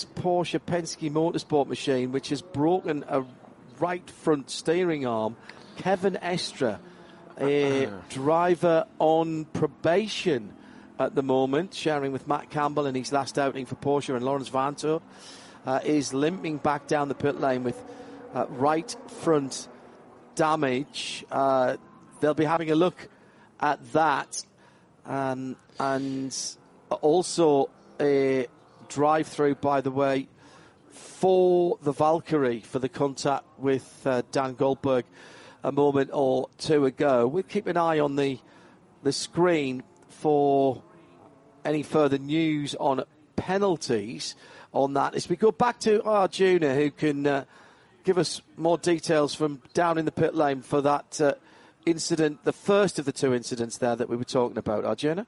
6 Porsche Penske Motorsport machine, which has broken a right front steering arm. Kevin Estre, a driver on probation at the moment, sharing with Matt Campbell in his last outing for Porsche, and Lawrence Vanthoor is limping back down the pit lane with right front damage. They'll be having a look at that, and also a drive-through, by the way, for the Valkyrie for the contact with Dan Goldberg a moment or two ago. We'll keep an eye on the screen for any further news on penalties on that. As we go back to Arjuna, who can give us more details from down in the pit lane for that incident, the first of the 2 incidents there that we were talking about. Arjuna?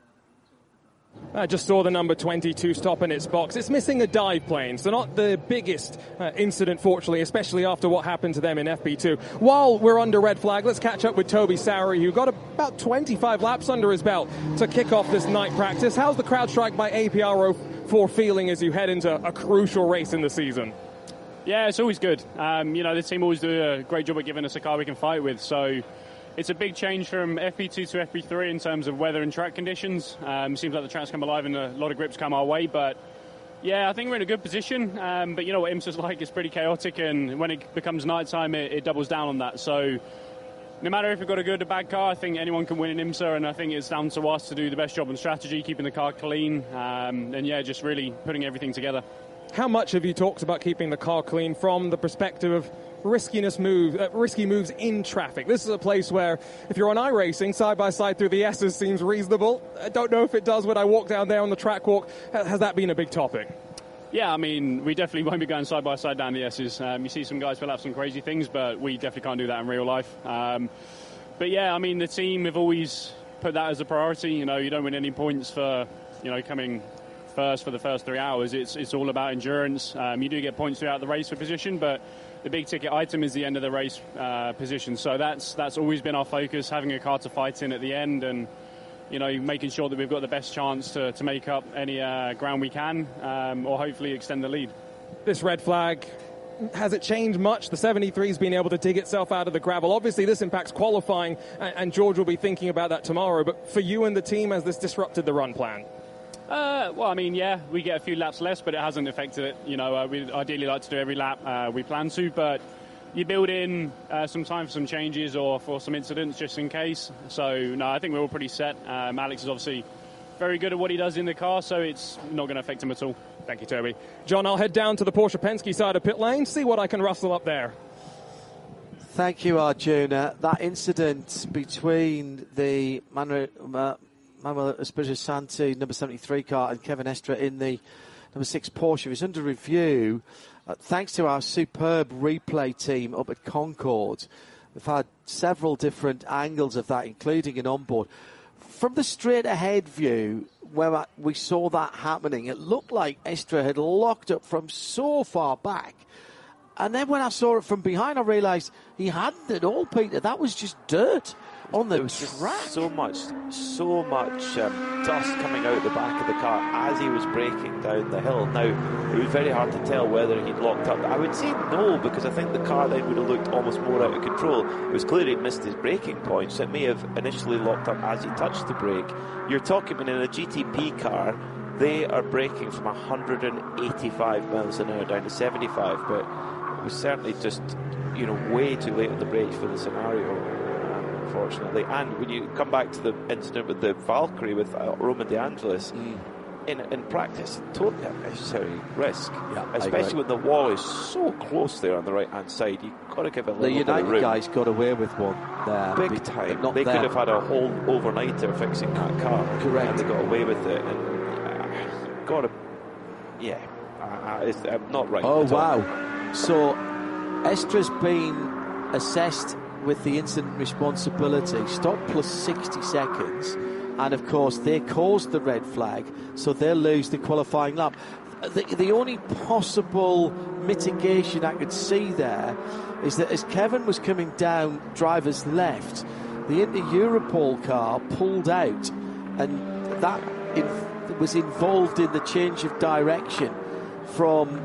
I just saw the number 22 stop in its box. It's missing a dive plane, so not the biggest incident, fortunately, especially after what happened to them in FP2. While we're under red flag, let's catch up with Toby Sowery, who got about 25 laps under his belt to kick off this night practice. How's the CrowdStrike by APR04 feeling as you head into a crucial race in the season? Yeah, it's always good. The team always do a great job at giving us a car we can fight with, so it's a big change from FP2 to FP3 in terms of weather and track conditions. Seems like the track's come alive and a lot of grips come our way, but yeah, I think we're in a good position. But you know what IMSA's like, it's pretty chaotic, and when it becomes nighttime, it doubles down on that. So no matter if we've got a good or bad car, I think anyone can win in IMSA, and I think it's down to us to do the best job on strategy, keeping the car clean, and yeah, just really putting everything together. How much have you talked about keeping the car clean from the perspective of risky moves in traffic? This is a place where, if you're on iRacing, side-by-side through the S's seems reasonable. I don't know if it does when I walk down there on the track walk. Has that been a big topic? Yeah, I mean, we definitely won't be going side-by-side down the S's. You see some guys pull out some crazy things, but we definitely can't do that in real life. But yeah, I mean, the team have always put that as a priority. You know, you don't win any points for, coming first for the first 3 hours. It's all about endurance. You do get points throughout the race for position, but the big ticket item is the end of the race position. So that's always been our focus, having a car to fight in at the end, and making sure that we've got the best chance to make up any ground we can, or hopefully extend the lead. This red flag, has it changed much? The 73's been able to dig itself out of the gravel. Obviously, this impacts qualifying, and George will be thinking about that tomorrow. But for you and the team, has this disrupted the run plan? Well, I mean, yeah, we get a few laps less, but it hasn't affected it. We'd ideally like to do every lap we plan to, but you build in some time for some changes or for some incidents just in case. So, no, I think we're all pretty set. Alex is obviously very good at what he does in the car, so it's not going to affect him at all. Thank you, Toby. John, I'll head down to the Porsche Penske side of pit lane, see what I can rustle up there. Thank you, Arjuna. That incident between the Manuel Espirito Santi number 73 car and Kevin Estre in the number 6 Porsche is under review thanks to our superb replay team up at Concord. We've had several different angles of that, including an onboard. From the straight ahead view, where we saw that happening, it looked like Estre had locked up from so far back. And then when I saw it from behind, I realised he hadn't at all, Peter. That was just dirt on the track. So much dust coming out the back of the car as he was braking down the hill. Now, it was very hard to tell whether he'd locked up. I would say no, because I think the car then would have looked almost more out of control. It was clear he'd missed his braking points. It may have initially locked up as he touched the brake. You're talking in a GTP car, they are braking from 185 miles an hour down to 75, but it was certainly just, way too late on the brakes for the scenario. Unfortunately, and when you come back to the incident with the Valkyrie with Roman De Angelis, in practice, totally unnecessary risk, especially when the wall is so close there on the right hand side. You've got to give it a little bit of room. The United guys got away with one there, big time. They could have had a whole overnighter fixing that car. Correct, and they got away with it. And it's not right. Oh wow! So Estre's been assessed with the incident responsibility, stop plus 60 seconds, and of course they caused the red flag, so they'll lose the qualifying lap. The only possible mitigation I could see there is that as Kevin was coming down driver's left, the Inter Europol car pulled out, and that was involved in the change of direction from